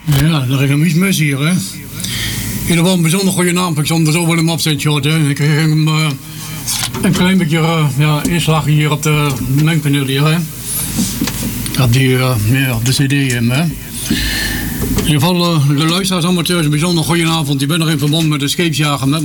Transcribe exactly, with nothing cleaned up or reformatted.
Ja, daar is hem iets mis hier, hè. In ieder geval een bijzonder goede naam. Ik zal hem er zo wel in opzetten, hoor. Ik kreeg hem uh, een klein beetje uh, ja, inslag hier op de mengpaneel hier, hè. Op, die, uh, ja, op de cd hem, hè. In ieder geval, uh, de luisteraars, amateurs, een bijzonder goede avond. Je bent nog in verband met de scheepsjager met